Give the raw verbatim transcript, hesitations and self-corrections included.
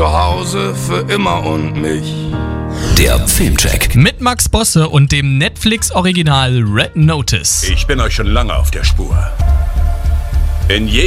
zu Hause für immer und mich. Der Filmcheck Mit Max Bosse und dem Netflix-Original Red Notice. Ich bin euch schon lange auf der Spur. In